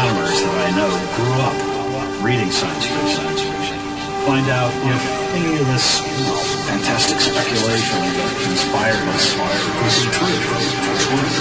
astronomers that I know grew up reading science fiction. Find out if any of this fantastic speculation that inspired us